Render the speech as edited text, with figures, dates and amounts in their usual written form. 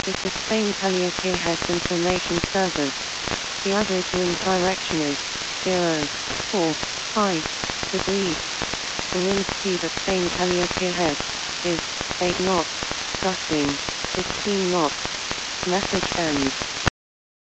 is the Spain Calliope Information Service. The average wind direction is 0.45 degrees. The wind speed at Spain Calliope Head is 8 knots, gusting 15 knots. Message ends.